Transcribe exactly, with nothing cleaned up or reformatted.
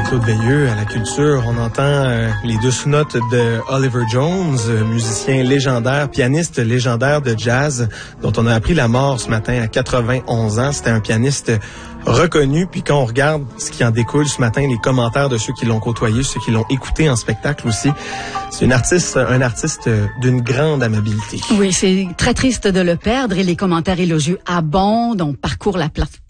Jean-Claude Veilleux à la culture. On entend euh, les douces notes de Oliver Jones, euh, musicien légendaire, pianiste légendaire de jazz, dont on a appris la mort ce matin à quatre-vingt-onze ans. C'était un pianiste reconnu. Puis quand on regarde ce qui en découle ce matin, les commentaires de ceux qui l'ont côtoyé, ceux qui l'ont écouté en spectacle aussi, c'est une artiste, un artiste d'une grande amabilité. Oui, c'est très triste de le perdre et les commentaires élogieux abondent. On parcourt la plateforme